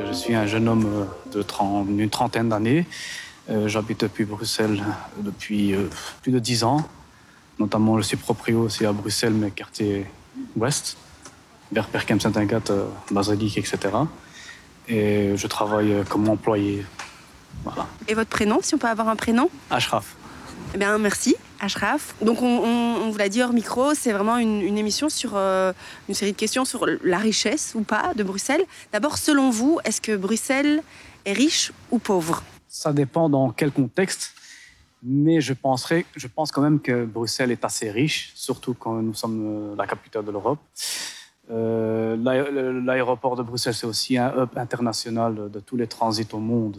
Je suis un jeune homme d'une trentaine d'années. J'habite depuis Bruxelles depuis plus de 10 ans. Notamment, je suis proprio aussi à Bruxelles, mais quartier ouest, vers Perkem Saint-Agathe, Basilique, etc. Et je travaille comme employé. Voilà. Et votre prénom, si on peut avoir un prénom? Ashraf. Eh bien, merci, Ashraf. Donc, on vous l'a dit hors micro, c'est vraiment une émission sur une série de questions sur la richesse ou pas de Bruxelles. D'abord, selon vous, est-ce que Bruxelles est riche ou pauvre? Ça dépend dans quel contexte, mais je pense quand même que Bruxelles est assez riche, surtout quand nous sommes la capitale de l'Europe. L'aéroport de Bruxelles, c'est aussi un hub international de tous les transits au monde,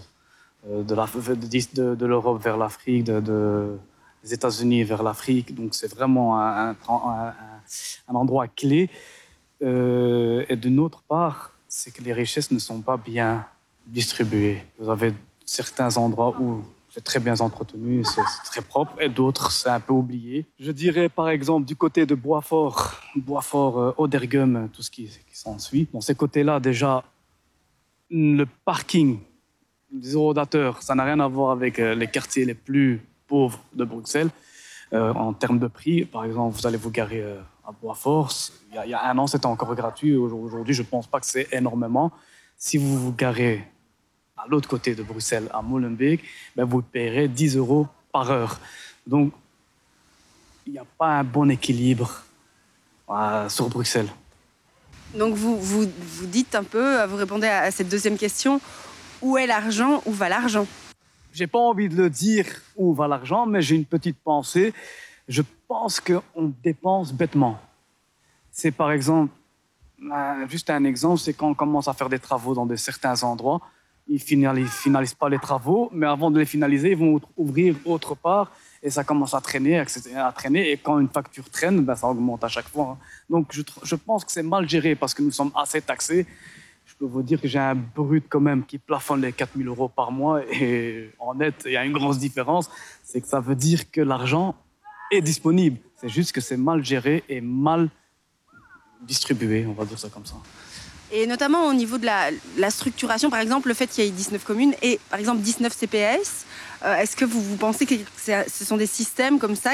de l'Europe vers l'Afrique, des États-Unis vers l'Afrique. Donc c'est vraiment un endroit clé. Et d'une autre part, c'est que les richesses ne sont pas bien distribuées. Vous avez certains endroits où c'est très bien entretenu, c'est très propre, et d'autres, c'est un peu oublié. Je dirais, par exemple, du côté de Boisfort, Odergum, tout ce qui s'ensuit. Dans ces côtés-là, déjà, le parking des eurodateurs, ça n'a rien à voir avec les quartiers les plus pauvres de Bruxelles. En termes de prix, par exemple, vous allez vous garer à Boisfort. Il y a un an, c'était encore gratuit. Aujourd'hui, je ne pense pas que c'est énormément. Si vous vous garez à l'autre côté de Bruxelles, à Molenbeek, ben vous paierez 10 € par heure. Donc, il n'y a pas un bon équilibre sur Bruxelles. Donc, vous dites un peu, vous répondez à cette deuxième question, où est l'argent, où va l'argent? J'ai pas envie de le dire où va l'argent, mais j'ai une petite pensée. Je pense qu'on dépense bêtement. C'est par exemple, juste un exemple, c'est quand on commence à faire des travaux dans certains endroits, ils finalisent pas les travaux, mais avant de les finaliser, ils vont ouvrir autre part et ça commence à traîner, et quand une facture traîne, ben, ça augmente à chaque fois. Donc je pense que c'est mal géré parce que nous sommes assez taxés. Je peux vous dire que j'ai un brut quand même qui plafonne les 4 000 € par mois et en net, il y a une grosse différence. C'est que ça veut dire que l'argent est disponible. C'est juste que c'est mal géré et mal distribué, on va dire ça comme ça. Et notamment au niveau de la structuration, par exemple, le fait qu'il y ait 19 communes et, par exemple, 19 CPS, est-ce que vous pensez que ce sont des systèmes comme ça